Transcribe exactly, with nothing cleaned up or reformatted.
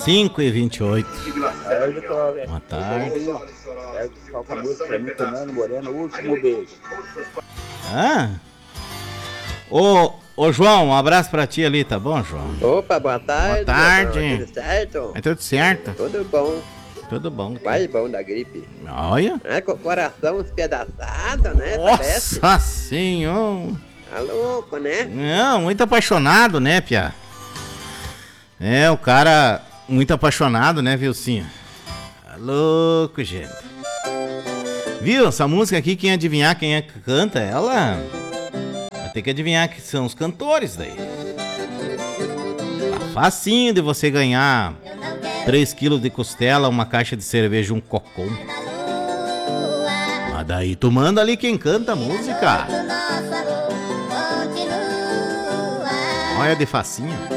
cinco e vinte e oito. Aí, Vitória. Boa tarde. É, toca a música pra mim, Fernando Moreno, o último beijo. Ah? Ô, ô João, um abraço pra ti ali, tá bom, João? Opa, boa tarde. Boa tarde. Meu irmão. Tudo certo? É tudo certo? Tudo bom. Tudo bom. Quase bom da gripe. Olha. É, com o coração espedaçado, né? Parece. Nossa senhora. Tá louco, né? Não, muito apaixonado, né, Pia? É, o cara muito apaixonado, né, Vilcinho? Tá louco, gente. Viu? Essa música aqui, quem adivinhar quem é que canta, ela... Vai ter que adivinhar que são os cantores daí. Tá facinho de você ganhar três quilos de costela, uma caixa de cerveja e um cocom. Mas daí tu manda ali quem canta a música. Olha de facinho.